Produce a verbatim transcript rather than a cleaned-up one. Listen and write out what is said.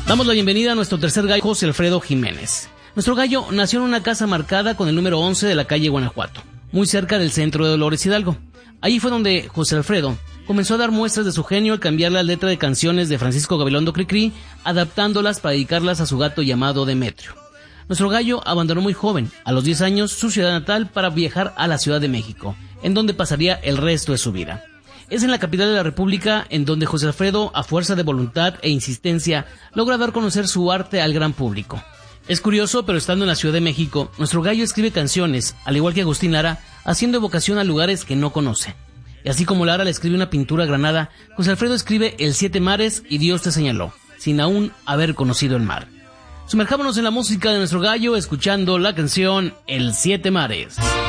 Damos la bienvenida a nuestro tercer gallo, José Alfredo Jiménez. Nuestro gallo nació en una casa marcada con el número once de la calle Guanajuato, muy cerca del centro de Dolores Hidalgo. Allí fue donde José Alfredo comenzó a dar muestras de su genio al cambiar la letra de canciones de Francisco Gabilondo Cricri, adaptándolas para dedicarlas a su gato llamado Demetrio. Nuestro gallo abandonó muy joven, a los diez años, su ciudad natal para viajar a la Ciudad de México, en donde pasaría el resto de su vida. Es en la capital de la República en donde José Alfredo, a fuerza de voluntad e insistencia, logra dar a conocer su arte al gran público. Es curioso, pero estando en la Ciudad de México, nuestro gallo escribe canciones, al igual que Agustín Lara, haciendo evocación a lugares que no conoce. Y así como Lara le escribe una pintura a Granada, José Alfredo escribe El Siete Mares y Dios te señaló, sin aún haber conocido el mar. Sumerjámonos en la música de nuestro gallo escuchando la canción El Siete Mares.